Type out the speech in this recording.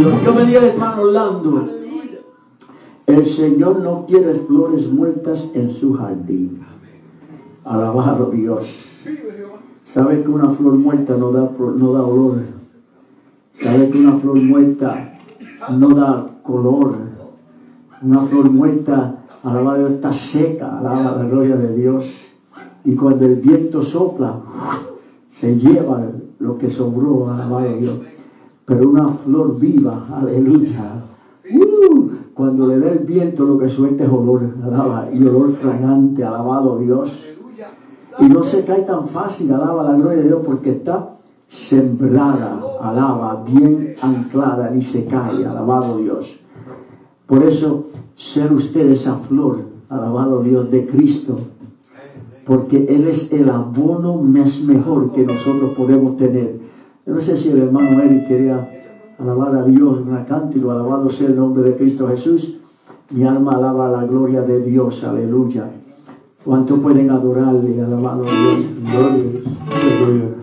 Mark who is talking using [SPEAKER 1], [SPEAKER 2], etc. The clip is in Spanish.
[SPEAKER 1] Dios. Yo me di al hermano Orlando. El Señor no quiere flores muertas en su jardín. Alabado Dios. ¿Sabe que una flor muerta no da olor? ¿Sabe que una flor muerta no da color? Una flor muerta, alabado Dios, está seca. Alaba la gloria de Dios. Y cuando el viento sopla, se lleva lo que sobró, alabado Dios. Pero una flor viva, aleluya. Cuando le da el viento, lo que suelta es olor, alaba, y olor fragante, alabado Dios. Y no se cae tan fácil, alaba la gloria de Dios, porque está sembrada, alaba, bien anclada, ni se cae, alabado Dios. Por eso, ser usted esa flor, alabado Dios, de Cristo, porque Él es el abono más mejor que nosotros podemos tener. Yo no sé si el hermano Eric quería alabar a Dios en una cántico, alabado sea el nombre de Cristo Jesús. Mi alma alaba la gloria de Dios, aleluya. ¿Cuánto pueden adorarle, alabado Dios? Gloria.